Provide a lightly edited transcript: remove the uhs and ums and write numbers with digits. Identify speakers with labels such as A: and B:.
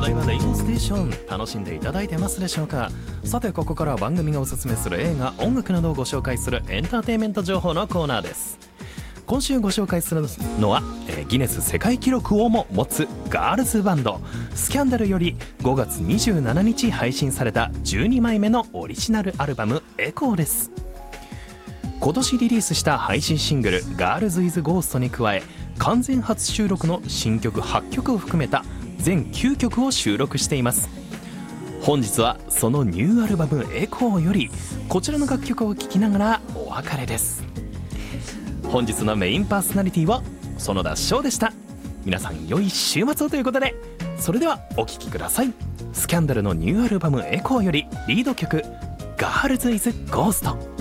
A: だいまレインボーステーション楽しんでいただいてますでしょうか。さてここからは番組がおすすめする映画音楽などをご紹介するエンターテインメント情報のコーナーです。今週ご紹介するのは、ギネス世界記録をも持つガールズバンドスキャンダルより5月27日配信された12枚目のオリジナルアルバムエコーです。今年リリースした配信シングルガールズイズゴーストに加え完全初収録の新曲8曲を含めた全9曲を収録しています。本日はそのニューアルバムエコーよりこちらの楽曲を聴きながらお別れです。本日のメインパーソナリティは園田翔でした。皆さん良い週末をということで、それではお聴きください。スキャンダルのニューアルバムエコーよりリード曲ガールズイズゴースト。